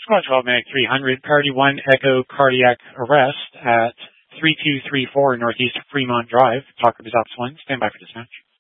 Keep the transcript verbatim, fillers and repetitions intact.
Squad twelve, Medic three hundred, Priority one, Echo Cardiac Arrest at three two three four Northeast Fremont Drive. Talk of Ops one. Stand by for dispatch.